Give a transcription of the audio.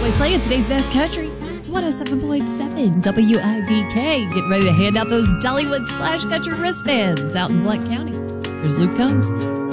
Always playing today's best country. It's 107.7 WIBK. Getting ready to hand out those Dollywood Splash Country wristbands out in Blount County. Here's Luke Combs.